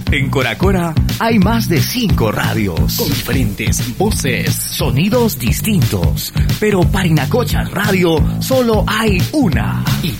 En Coracora hay más de 5 radios, con diferentes voces, sonidos distintos. Pero Parinacocha Radio solo hay una.